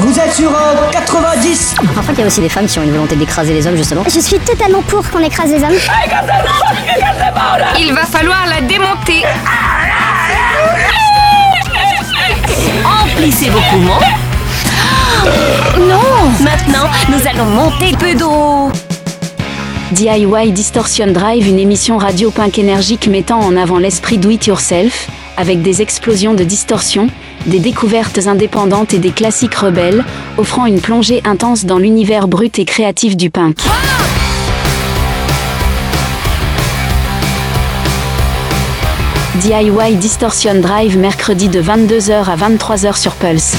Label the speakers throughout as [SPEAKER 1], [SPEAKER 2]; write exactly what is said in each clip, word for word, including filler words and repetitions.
[SPEAKER 1] Vous êtes sur euh, quatre-vingt-dix.
[SPEAKER 2] En fait, il y a aussi des femmes qui ont une volonté d'écraser les hommes, justement.
[SPEAKER 3] Je suis totalement pour qu'on écrase les hommes.
[SPEAKER 4] Il va falloir la démonter.
[SPEAKER 5] Emplissez vos poumons.
[SPEAKER 3] Non.
[SPEAKER 5] Maintenant, nous allons monter peu d'eau.
[SPEAKER 6] D I Y Distortion Drive, une émission radio punk énergique mettant en avant l'esprit do-it-yourself, avec des explosions de distorsion, des découvertes indépendantes et des classiques rebelles, offrant une plongée intense dans l'univers brut et créatif du punk. D I Y Distortion Drive, mercredi de vingt-deux heures à vingt-trois heures sur Pulse.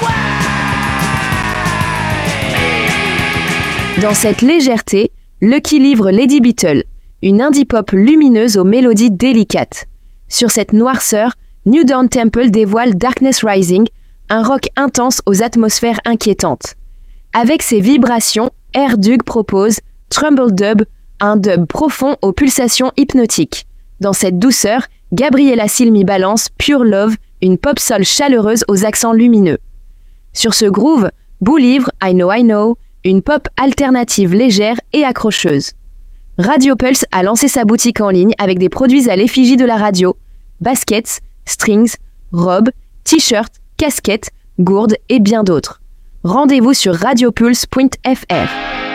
[SPEAKER 7] Dans cette légèreté, Lucky livre Lady Beetle, une indie pop lumineuse aux mélodies délicates. Sur cette noirceur, New Dawn Temple dévoile Darkness Rising, un rock intense aux atmosphères inquiétantes. Avec ses vibrations, Air Dug propose Trumble Dub, un dub profond aux pulsations hypnotiques. Dans cette douceur, Gabriella Cilmi balance Pure Love, une pop soul chaleureuse aux accents lumineux. Sur ce groove, Boo livre I Know I Know, une pop alternative légère et accrocheuse. Radio Pulse a lancé sa boutique en ligne avec des produits à l'effigie de la radio, baskets, strings, robes, t-shirts, casquettes, gourdes et bien d'autres. Rendez-vous sur radiopulse point f r.